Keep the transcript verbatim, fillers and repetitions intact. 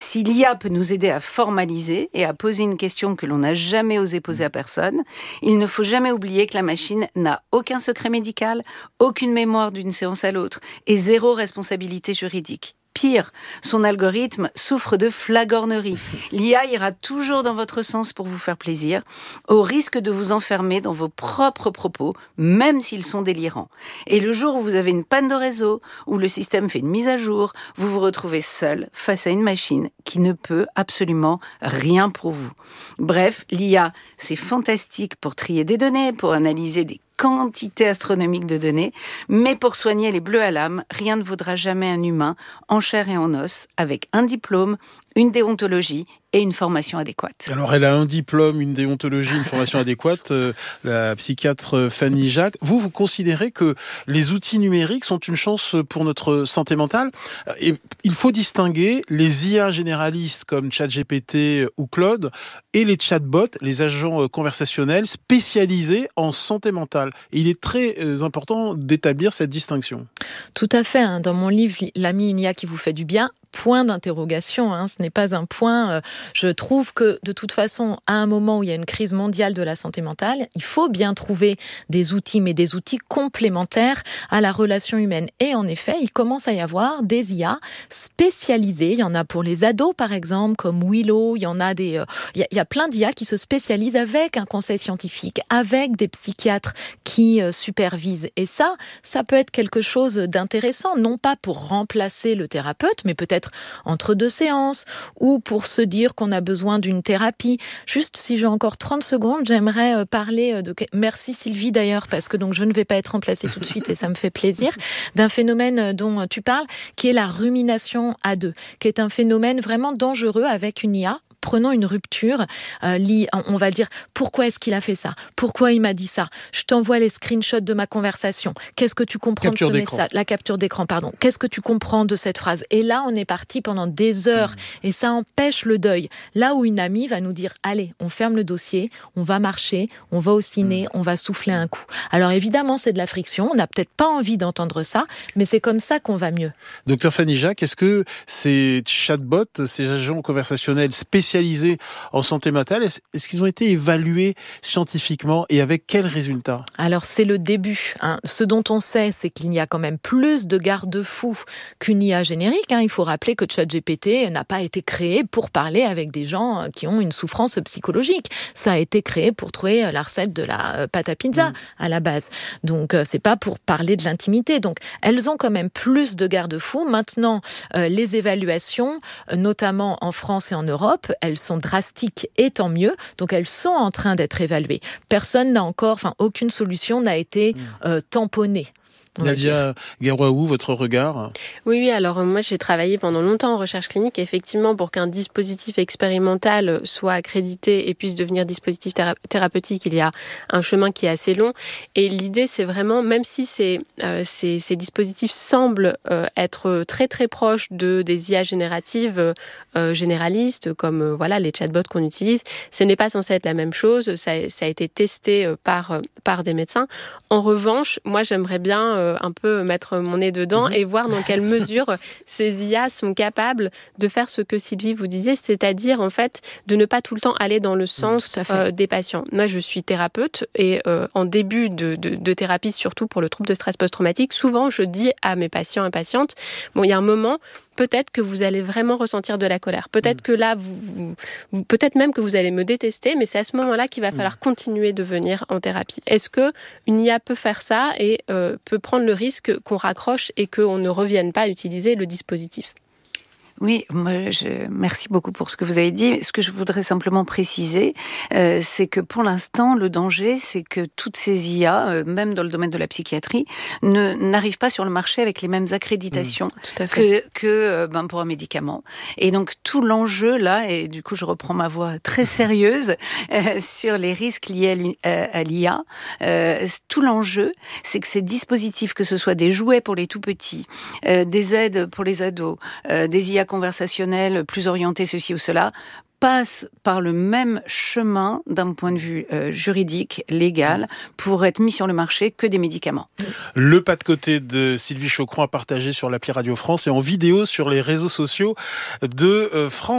Si l'I A peut nous aider à formaliser et à poser une question que l'on n'a jamais osé poser à personne, il ne faut jamais oublier que la machine n'a aucun secret médical, aucune mémoire d'une séance à l'autre et zéro responsabilité juridique. Pire, son algorithme souffre de flagornerie. L'I A ira toujours dans votre sens pour vous faire plaisir, au risque de vous enfermer dans vos propres propos, même s'ils sont délirants. Et le jour où vous avez une panne de réseau, où le système fait une mise à jour, vous vous retrouvez seul face à une machine qui ne peut absolument rien pour vous. Bref, l'I A, c'est fantastique pour trier des données, pour analyser des quantité astronomique de données, mais pour soigner les bleus à l'âme, rien ne vaudra jamais un humain en chair et en os, avec un diplôme, une déontologie et une formation adéquate. Alors, elle a un diplôme, une déontologie, une formation adéquate, euh, la psychiatre Fanny Jacques. Vous, vous considérez que les outils numériques sont une chance pour notre santé mentale ? Et il faut distinguer les I A généralistes comme ChatGPT ou Claude et les chatbots, les agents conversationnels spécialisés en santé mentale. Et il est très important d'établir cette distinction. Tout à fait. Dans mon livre, L'ami, une I A qui vous fait du bien, point d'interrogation, hein, ce n'est pas un point. Euh, je trouve que, de toute façon, à un moment où il y a une crise mondiale de la santé mentale, il faut bien trouver des outils, mais des outils complémentaires à la relation humaine. Et en effet, il commence à y avoir des I A spécialisées. Il y en a pour les ados, par exemple, comme Willow. Il y en a des, euh, il y a, il y a plein d'I A qui se spécialisent avec un conseil scientifique, avec des psychiatres qui euh, supervisent. Et ça, ça peut être quelque chose d'intéressant, non pas pour remplacer le thérapeute, mais peut-être entre deux séances, ou pour se dire qu'on a besoin d'une thérapie. Juste, si j'ai encore trente secondes, j'aimerais parler de... Merci Sylvie d'ailleurs, parce que donc je ne vais pas être remplacée tout de suite et ça me fait plaisir, d'un phénomène dont tu parles, qui est la rumination à deux, qui est un phénomène vraiment dangereux avec une I A. Prenons une rupture, euh, on va dire pourquoi est-ce qu'il a fait ça, pourquoi il m'a dit ça, je t'envoie les screenshots de ma conversation, qu'est-ce que tu comprends capture de ce message, la capture d'écran, pardon, qu'est-ce que tu comprends de cette phrase, et là on est parti pendant des heures, mmh. et ça empêche le deuil, là où une amie va nous dire allez, on ferme le dossier, on va marcher, on va au ciné, mmh. on va souffler un coup. Alors évidemment c'est de la friction, on n'a peut-être pas envie d'entendre ça, mais c'est comme ça qu'on va mieux. Docteur Fanny Jacques, est-ce que ces chatbots, ces agents conversationnels spécialisés en santé mentale, est-ce qu'ils ont été évalués scientifiquement et avec quels résultats ? Alors c'est le début. Hein. Ce dont on sait, c'est qu'il y a quand même plus de garde-fous qu'une I A générique. Hein. Il faut rappeler que ChatGPT n'a pas été créé pour parler avec des gens qui ont une souffrance psychologique. Ça a été créé pour trouver la recette de la pâte à pizza mmh. à la base. Donc c'est pas pour parler de l'intimité. Donc elles ont quand même plus de garde-fous. Maintenant, euh, les évaluations, notamment en France et en Europe, elles sont drastiques et tant mieux. Donc, elles sont en train d'être évaluées. Personne n'a encore, enfin, aucune solution n'a été euh, tamponnée. Nadia Guerwaou, votre regard ? Oui, oui, alors moi j'ai travaillé pendant longtemps en recherche clinique, effectivement pour qu'un dispositif expérimental soit accrédité et puisse devenir dispositif théra- thérapeutique, il y a un chemin qui est assez long, et l'idée c'est vraiment, même si ces, euh, ces, ces dispositifs semblent euh, être très très proches de, des I A génératives euh, généralistes, comme euh, voilà, les chatbots qu'on utilise, ce n'est pas censé être la même chose, ça, ça a été testé euh, par, euh, par des médecins. En revanche, moi j'aimerais bien euh, un peu mettre mon nez dedans et voir dans quelle mesure ces I A sont capables de faire ce que Sylvie vous disait, c'est-à-dire en fait de ne pas tout le temps aller dans le sens euh, des patients. Moi, je suis thérapeute et euh, en début de, de, de thérapie, surtout pour le trouble de stress post-traumatique, souvent je dis à mes patients et patientes, bon, il y a un moment, peut-être que vous allez vraiment ressentir de la colère. Peut-être mmh. que là, vous, vous, peut-être même que vous allez me détester, mais c'est à ce moment-là qu'il va falloir mmh. continuer de venir en thérapie. Est-ce que une I A peut faire ça et euh, peut prendre le risque qu'on raccroche et qu'on ne revienne pas utiliser le dispositif ? Oui, moi, je, merci beaucoup pour ce que vous avez dit. Ce que je voudrais simplement préciser, euh, c'est que pour l'instant, le danger, c'est que toutes ces I A, euh, même dans le domaine de la psychiatrie, ne, n'arrivent pas sur le marché avec les mêmes accréditations mmh, que, que euh, ben, pour un médicament. Et donc, tout l'enjeu, là, et du coup, je reprends ma voix très sérieuse euh, sur les risques liés à, à l'I A, euh, tout l'enjeu, c'est que ces dispositifs, que ce soit des jouets pour les tout-petits, euh, des aides pour les ados, euh, des I A conversationnel, plus orienté ceci ou cela, passe par le même chemin d'un point de vue euh, juridique, légal, pour être mis sur le marché que des médicaments. Le pas de côté de Sylvie Chaucron à partager sur l'appli Radio France et en vidéo sur les réseaux sociaux de euh, France.